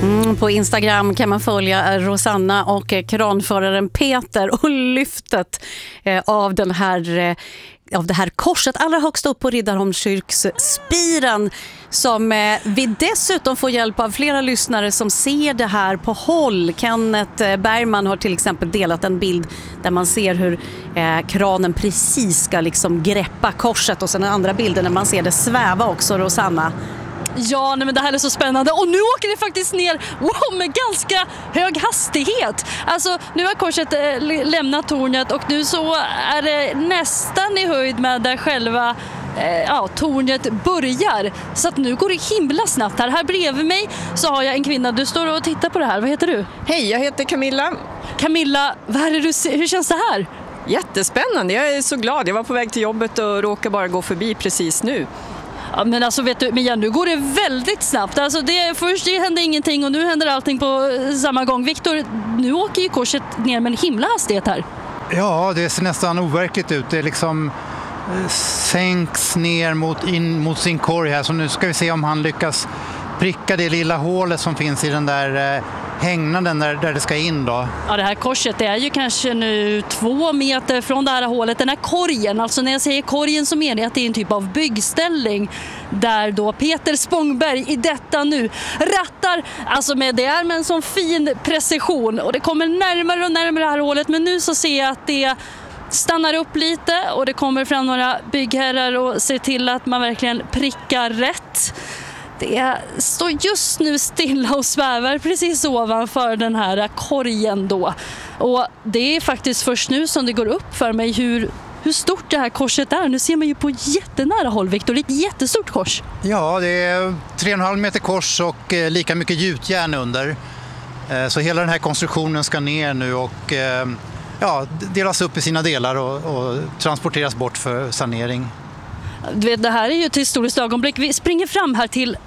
På Instagram kan man följa Rosanna och kranföraren Peter och lyftet av det här korset allra högst upp på Riddarholmskyrksspiran, som vi dessutom får hjälp av flera lyssnare som ser det här på håll. Kenneth Bergman har till exempel delat en bild där man ser hur kranen precis ska liksom greppa korset, och sen den andra bilden när man ser det sväva också, Rosanna. Ja, men det här är så spännande. Och nu åker det faktiskt ner med ganska hög hastighet. Alltså, nu har korset lämnat tornet och nu så är det nästan i höjd med där själva tornet börjar. Så att nu går det himla snabbt här. Här bredvid mig så har jag en kvinna. Du står och tittar på det här. Vad heter du? Hej, jag heter Camilla. Camilla, hur känns det här? Jättespännande, jag är så glad. Jag var på väg till jobbet och råkade bara gå förbi precis nu. Ja, men alltså vet du, Mia, nu går det väldigt snabbt. Alltså först hände ingenting och nu händer allting på samma gång. Viktor, nu åker ju korset ner med en himla hastighet här. Ja, det ser nästan overkligt ut. Det liksom sänks ner mot sin korg här. Så nu ska vi se om han lyckas pricka det lilla hålet som finns i den där hängnaden där det ska in då. Ja, det här korset det är ju kanske nu 2 meter från det här hålet. Den här korgen, alltså när jag säger korgen så menar jag att det är en typ av byggställning där då Peter Spångberg i detta nu rattar, alltså med en sån fin precision, och det kommer närmare och närmare det här hålet, men nu så ser jag att det stannar upp lite och det kommer fram några byggherrar och ser till att man verkligen prickar rätt. Det står just nu stilla och svävar precis ovanför den här korgen då. Och det är faktiskt först nu som det går upp för mig hur stort det här korset är. Nu ser man ju på jättenära håll, Viktor. Det är ett jättestort kors. Ja, det är 3,5 meter kors och lika mycket gjutjärn under. Så hela den här konstruktionen ska ner nu och delas upp i sina delar och transporteras bort för sanering. Du vet, det här är ju ett historiskt ögonblick. Vi springer fram här till...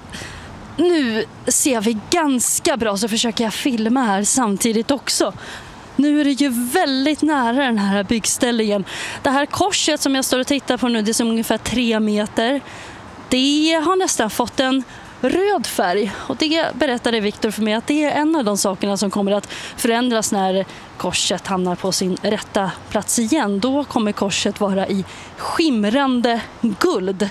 Nu ser vi ganska bra, så försöker jag filma här samtidigt också. Nu är det ju väldigt nära den här byggställningen. Det här korset som jag står och tittar på nu, det är som ungefär 3 meter. Det har nästan fått en röd färg. Och det berättade Viktor för mig att det är en av de sakerna som kommer att förändras när korset hamnar på sin rätta plats igen. Då kommer korset vara i skimrande guld.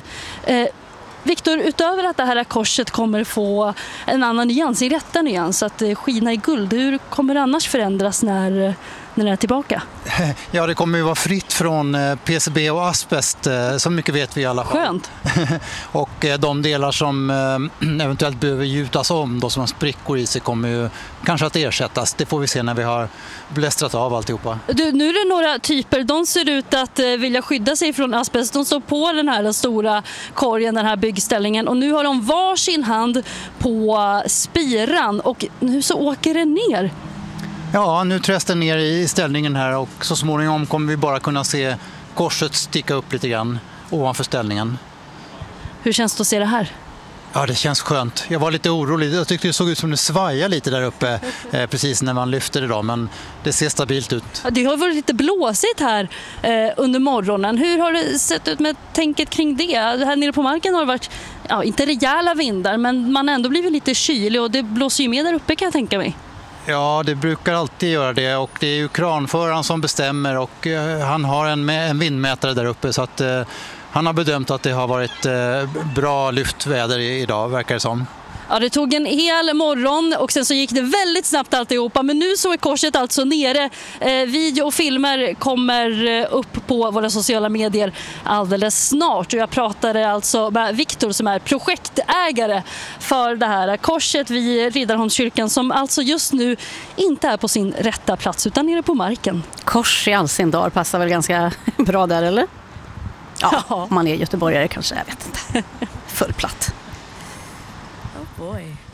Viktor, utöver att det här korset kommer få en annan nyans, i rätta nyans, att skina i guld, hur kommer det annars förändras när den är tillbaka? Ja, det kommer ju vara fritt från PCB och asbest, så mycket vet vi i alla fall. Skönt. Och de delar som eventuellt behöver gjutas om, då som har sprickor i sig, kommer ju kanske att ersättas. Det får vi se när vi har blästrat av alltihopa. Nu är det några typer, de ser ut att vilja skydda sig från asbest. De står på den här stora korgen, den här byggställningen, och nu har de varsin hand på spiran och nu så åker det ner. Ja, nu träs den ner i ställningen här och så småningom kommer vi bara kunna se korset sticka upp lite grann ovanför ställningen. Hur känns det att se det här? Ja, det känns skönt. Jag var lite orolig. Jag tyckte det såg ut som det svajade lite där uppe precis när man lyfte det då, men det ser stabilt ut. Det har varit lite blåsigt här under morgonen. Hur har det sett ut med tänket kring det? Här nere på marken har det varit, inte rejäla vindar, men man har ändå blivit lite kylig och det blåser ju med där uppe, kan jag tänka mig. Ja, det brukar alltid göra det, och det är ju kranföraren som bestämmer, och han har en vindmätare där uppe, så att han har bedömt att det har varit bra lyftväder idag, verkar det som. Ja, det tog en hel morgon och sen så gick det väldigt snabbt alltihopa, men nu så är korset alltså nere. Video och filmer kommer upp på våra sociala medier alldeles snart, och jag pratade alltså med Viktor som är projektägare för det här korset vid Riddarholmskyrkan, som alltså just nu inte är på sin rätta plats utan nere på marken. Kors i all sin dag passar väl ganska bra där, eller? Ja, om man är göteborgare kanske, jag vet inte. Full platt. Oh boy.